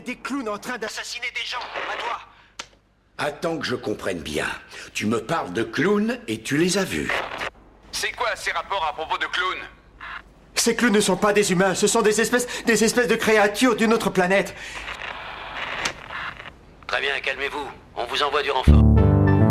Des clowns en train d'assassiner des gens, à toi. Attends que je comprenne bien. Tu me parles de clowns et tu les as vus. C'est quoi ces rapports à propos de clowns? Ces clowns ne sont pas des humains, ce sont des espèces de créatures d'une autre planète. Très bien, calmez-vous. On vous envoie du renfort.